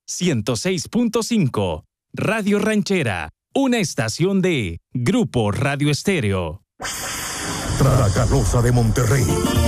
106.5. Radio Ranchera, una estación de Grupo Radio Estéreo. Tragalosa de Monterrey.